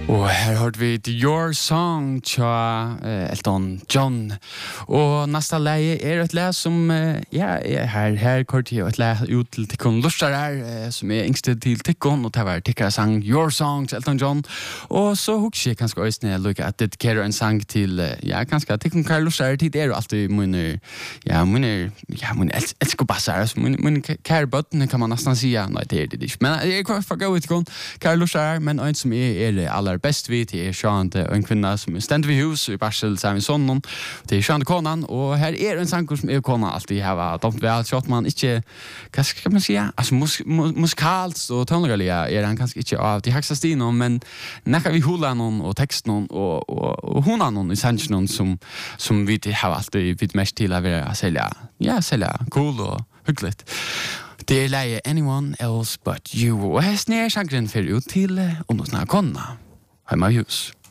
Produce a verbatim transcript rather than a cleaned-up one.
Og her hørte vi Your Song tja uh, Elton John. Og nesta leie er et le som uh, ja, her, her kort jeg et le ut til tikkun lustar her uh, som er yngste til tikkun, og det var tikkara sang Your Song til Elton John. Og så husker jeg kanskje også når jeg lukker at dedikerer en sang til uh, ja, kanskje tikkun kar lustar her tid er jo alltid munner ja, munner ja, munner els elskobassar munner kar bøtten kan man nesten si nei, det er det ikke. Men jeg kan få gå ut tikkun kar lustar her, men en som er, er aller best vi til er sjående en kvinna som er stendt ved hus i barsel sammen med sonnen til sjående konan, og her er en sanger som er konan alltid hava domt vel så at man ikke, hva skal man si altså mus, mus, musikalt og tønnergalia er han kanskje ikke av de haksa stino, men nekka vi hula noen og teksten og, og, og hona noen i sangen som, som vi har alltid vidt mest til å være selja, ja, selja cool og hyggelig. Det er leie Anyone Else But You, og hesten er sangren for ut til uh, undosna konna. Heima hus.